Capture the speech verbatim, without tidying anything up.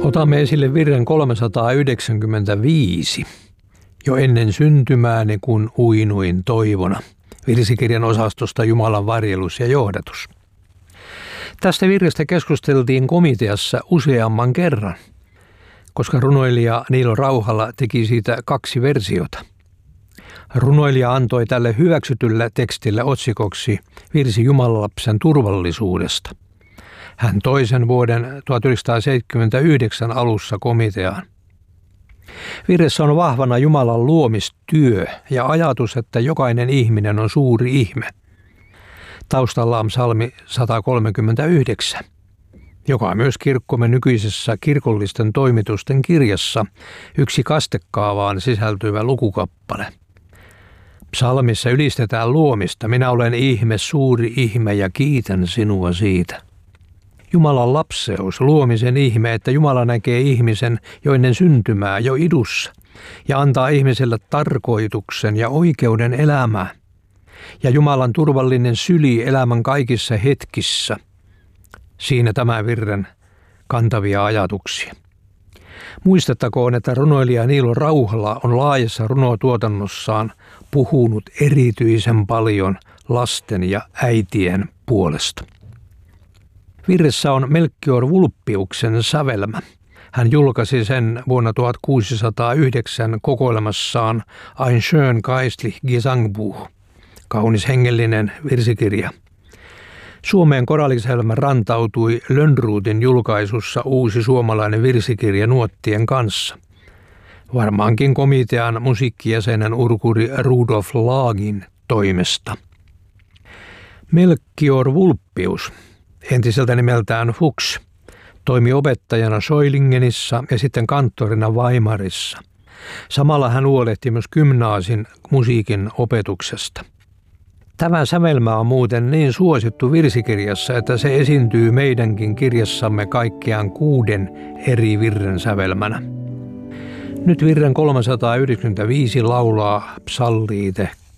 Otamme esille virren kolmesataayhdeksänkymmentäviisi. Jo ennen syntymääni kun uinuin toivona. Virsikirjan osastosta Jumalan varjelus ja johdatus. Tästä virrestä keskusteltiin komiteassa useamman kerran, koska runoilija Niilo Rauhala teki siitä kaksi versiota. Runoilija antoi tälle hyväksytylle tekstille otsikoksi Virsi Jumalalapsen turvallisuudesta. Hän toi sen vuoden tuhatyhdeksänsataaseitsemänkymmentäyhdeksän alussa komiteaan. Virressä on vahvana Jumalan luomistyö ja ajatus, että jokainen ihminen on suuri ihme. Taustalla on psalmi sata kolmekymmentäyhdeksän, joka on myös kirkkomme nykyisessä kirkollisten toimitusten kirjassa yksi kastekaavaan sisältyvä lukukappale. Psalmissa ylistetään luomista, minä olen ihme, suuri ihme ja kiitän sinua siitä. Jumalan lapseus, luomisen ihme, että Jumala näkee ihmisen jo ennen syntymää, jo idussa, ja antaa ihmiselle tarkoituksen ja oikeuden elämään. Ja Jumalan turvallinen syli elämän kaikissa hetkissä. Siinä tämän virren kantavia ajatuksia. Muistettakoon, että runoilija Niilo Rauhala on laajassa runotuotannossaan puhunut erityisen paljon lasten ja äitien puolesta. Virressä on Melchior Vulpiuksen sävelmä. Hän julkaisi sen vuonna tuhatkuusisataayhdeksän kokoelmassaan Ein schön geistlich Gesangbuch, kaunis hengellinen virsikirja. Suomeen koralliselmä rantautui Lönnrotin julkaisussa uusi suomalainen virsikirja nuottien kanssa. Varmaankin komitean musiikkijäsenen urkuri Rudolf Laagin toimesta. Melchior Vulpius, entiseltä nimeltään Fuchs, toimi opettajana Soilingenissa ja sitten kanttorina Weimarissa. Samalla hän huolehti myös gymnaasin musiikin opetuksesta. Tämä sävelmä on muuten niin suosittu virsikirjassa, että se esiintyy meidänkin kirjassamme kaikkiaan kuuden eri virren sävelmänä. Nyt virren kolmesataayhdeksänkymmentäviisi laulaa psalliite